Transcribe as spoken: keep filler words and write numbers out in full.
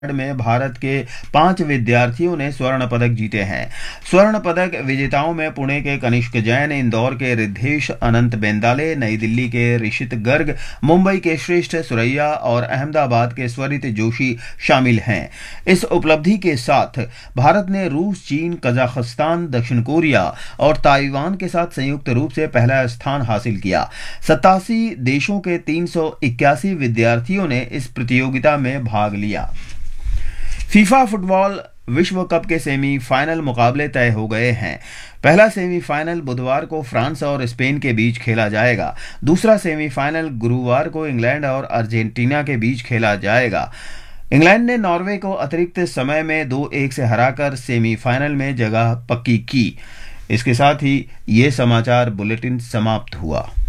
में भारत के पांच विद्यार्थियों ने स्वर्ण पदक जीते हैं। स्वर्ण पदक विजेताओं में पुणे के कनिष्क जैन, इंदौर के रिद्धेश अनंत बेंदाले, नई दिल्ली के ऋषित गर्ग, मुंबई के श्रेष्ठ सुरैया और अहमदाबाद के स्वरित जोशी शामिल हैं। इस उपलब्धि के साथ भारत ने रूस, चीन, कजाकिस्तान, दक्षिण कोरिया और ताइवान के साथ संयुक्त रूप से पहला स्थान हासिल किया। सतासी देशों के तीन सौ इक्यासी विद्यार्थियों ने इस प्रतियोगिता में भाग लिया। फीफा फुटबॉल विश्व कप के सेमीफाइनल मुकाबले तय हो गए हैं। पहला सेमीफाइनल बुधवार को फ्रांस और स्पेन के बीच खेला जाएगा। दूसरा सेमीफाइनल गुरुवार को इंग्लैंड और अर्जेंटीना के बीच खेला जाएगा। इंग्लैंड ने नॉर्वे को अतिरिक्त समय में दो एक से हराकर सेमीफाइनल में जगह पक्की की। इसके साथ ही ये समाचार बुलेटिन समाप्त हुआ।